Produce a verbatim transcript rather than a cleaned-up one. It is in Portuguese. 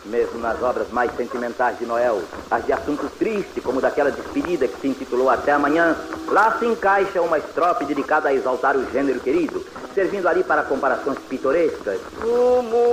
Mesmo nas obras mais sentimentais de Noel, as de assunto triste, como daquela despedida que se intitulou Até Amanhã, lá se encaixa uma estrofe dedicada a exaltar o gênero querido, servindo ali para comparações pitorescas. Como